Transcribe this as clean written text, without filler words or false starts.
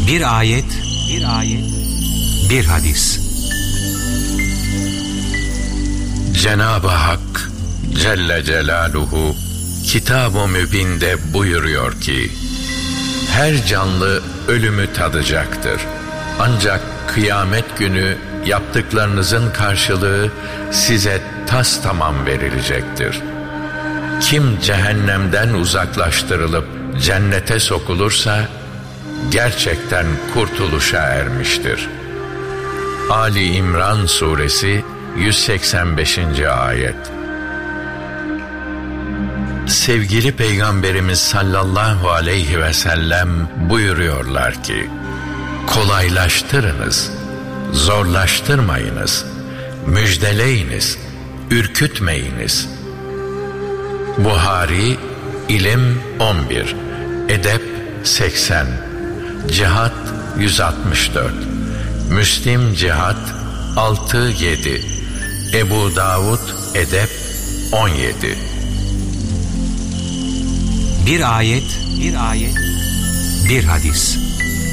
Bir ayet, bir hadis. Cenab-ı Hak Celle Celaluhu Kitab-ı Mübin'de buyuruyor ki, her canlı ölümü tadacaktır. Ancak kıyamet günü yaptıklarınızın karşılığı size tamam verilecektir. Kim cehennemden uzaklaştırılıp cennete sokulursa gerçekten kurtuluşa ermiştir. Ali İmran Suresi 185. ayet. Sevgili Peygamberimiz sallallahu aleyhi ve sellem buyuruyorlar ki, kolaylaştırınız, zorlaştırmayınız, müjdeleyiniz, ürkütmeyiniz. Buhari, İlim 11, Edep 80, Cihat 164, Müslim Cihat 6-7, Ebu Davud Edep 17. Bir ayet, bir hadis.